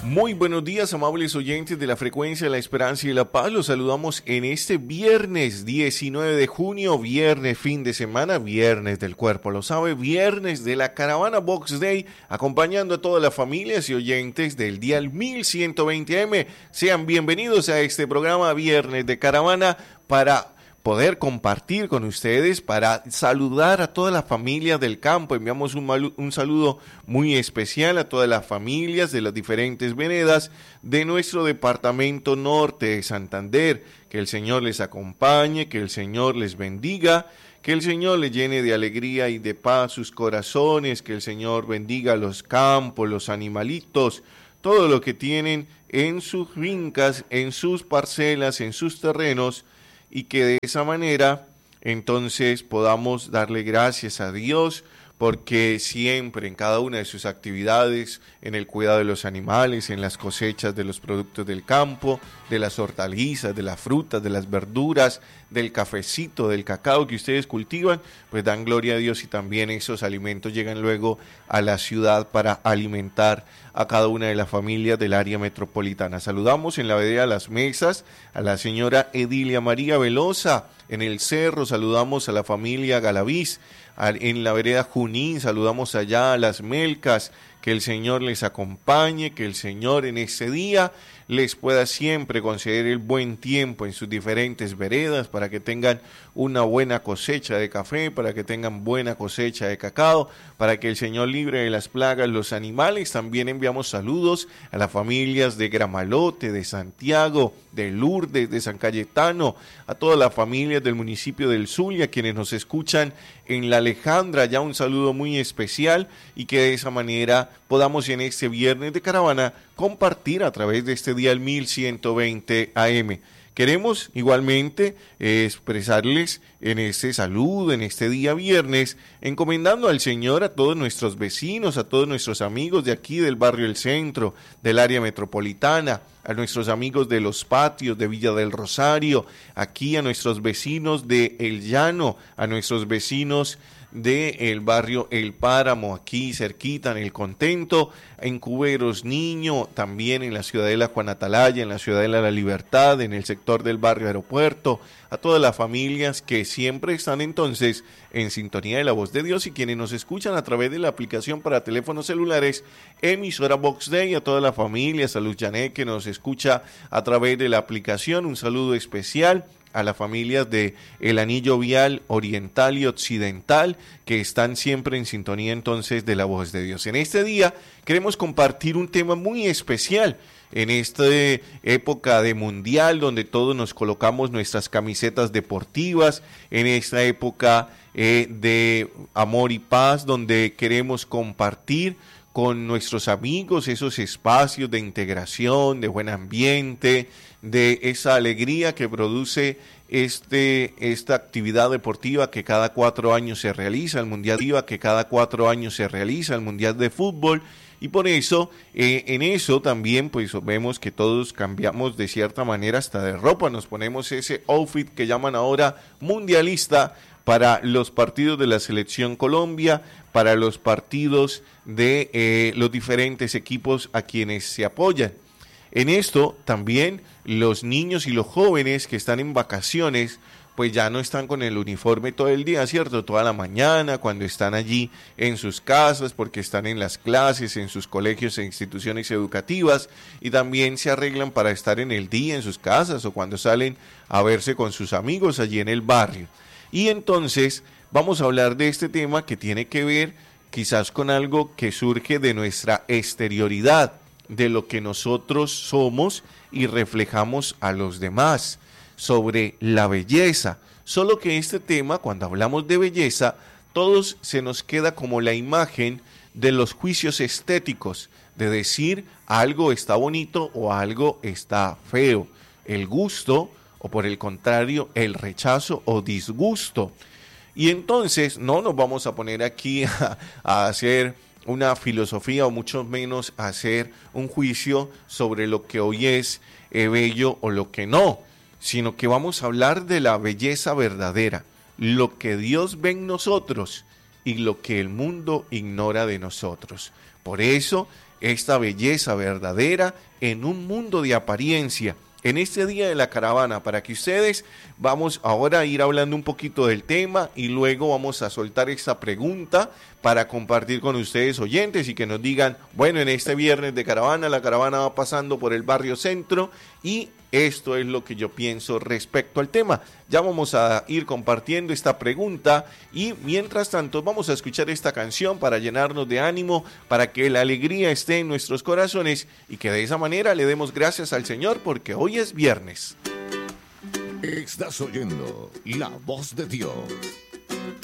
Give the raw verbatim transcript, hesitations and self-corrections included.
Muy buenos días, amables oyentes de la frecuencia de la esperanza y la paz. Los saludamos en este viernes diecinueve de junio, viernes fin de semana, viernes del cuerpo lo sabe, viernes de la Caravana Box Day, acompañando a todas las familias y oyentes del dial mil ciento veinte A M. Sean bienvenidos a este programa Viernes de Caravana para poder compartir con ustedes, para saludar a todas las familias del campo. Enviamos un, malu- un saludo muy especial a todas las familias de las diferentes veredas de nuestro departamento norte de Santander. Que el Señor les acompañe, que el Señor les bendiga, que el Señor les llene de alegría y de paz sus corazones, que el Señor bendiga los campos, los animalitos, todo lo que tienen en sus fincas, en sus parcelas, en sus terrenos, y que de esa manera entonces podamos darle gracias a Dios, porque siempre en cada una de sus actividades, en el cuidado de los animales, en las cosechas de los productos del campo, de las hortalizas, de las frutas, de las verduras, del cafecito, del cacao que ustedes cultivan, pues dan gloria a Dios, y también esos alimentos llegan luego a la ciudad para alimentar a cada una de las familias del área metropolitana. Saludamos en la vereda Las Mesas a la señora Edilia María Velosa. En el Cerro saludamos a la familia Galaviz. En la vereda Junín saludamos allá a las Melcas. Que el Señor les acompañe, que el Señor en ese día les pueda siempre conceder el buen tiempo en sus diferentes veredas, para que tengan una buena cosecha de café, para que tengan buena cosecha de cacao, para que el Señor libre de las plagas los animales. También enviamos saludos a las familias de Gramalote, de Santiago, de Lourdes, de San Cayetano, a todas las familias del municipio del Zulia, quienes nos escuchan en La Alejandra, ya un saludo muy especial, y que de esa manera podamos en este viernes de caravana compartir a través de este dial mil ciento veinte A M. Queremos igualmente eh, expresarles en este saludo, en este día viernes, encomendando al Señor a todos nuestros vecinos, a todos nuestros amigos de aquí del barrio El Centro, del área metropolitana, a nuestros amigos de Los Patios, de Villa del Rosario, aquí a nuestros vecinos de El Llano, a nuestros vecinos del barrio El Páramo, aquí cerquita en El Contento, en Cuberos Niño, también en la ciudadela Juan Atalaya, en la ciudadela La Libertad, en el sector del barrio Aeropuerto, a todas las familias que siempre están entonces en sintonía de la voz de Dios, y quienes nos escuchan a través de la aplicación para teléfonos celulares emisora Box Day, a todas las familias, a Luz Janet que nos escucha a través de la aplicación, un saludo especial a las familias de el Anillo Vial Oriental y Occidental, que están siempre en sintonía entonces de la voz de Dios. En este día queremos compartir un tema muy especial, en esta época de mundial, donde todos nos colocamos nuestras camisetas deportivas, en esta época eh, de amor y paz, donde queremos compartir con nuestros amigos esos espacios de integración, de buen ambiente, de esa alegría que produce este esta actividad deportiva que cada cuatro años se realiza, el Mundial que cada cuatro años se realiza, el Mundial de Fútbol. Y por eso, eh, en eso también pues vemos que todos cambiamos de cierta manera hasta de ropa, nos ponemos ese outfit que llaman ahora mundialista para los partidos de la Selección Colombia, para los partidos de eh, los diferentes equipos a quienes se apoyan. En esto también los niños y los jóvenes que están en vacaciones, pues ya no están con el uniforme todo el día, ¿cierto? Toda la mañana, cuando están allí en sus casas, porque están en las clases, en sus colegios e instituciones educativas, y también se arreglan para estar en el día en sus casas, o cuando salen a verse con sus amigos allí en el barrio. Y entonces vamos a hablar de este tema que tiene que ver quizás con algo que surge de nuestra exterioridad, de lo que nosotros somos y reflejamos a los demás, sobre la belleza. Solo que este tema, cuando hablamos de belleza, todos se nos queda como la imagen de los juicios estéticos, de decir algo está bonito o algo está feo, el gusto o por el contrario el rechazo o disgusto. Y entonces no nos vamos a poner aquí a, a hacer una filosofía, o mucho menos hacer un juicio sobre lo que hoy es eh, bello o lo que no, sino que vamos a hablar de la belleza verdadera, lo que Dios ve en nosotros y lo que el mundo ignora de nosotros. Por eso esta belleza verdadera en un mundo de apariencia. En este día de la caravana, para que ustedes vamos ahora a ir hablando un poquito del tema y luego vamos a soltar esta pregunta para compartir con ustedes oyentes y que nos digan, bueno, en este viernes de caravana, la caravana va pasando por el barrio centro y esto es lo que yo pienso respecto al tema. Ya vamos a ir compartiendo esta pregunta y mientras tanto vamos a escuchar esta canción para llenarnos de ánimo, para que la alegría esté en nuestros corazones y que de esa manera le demos gracias al Señor porque hoy es viernes. Estás oyendo La Voz de Dios.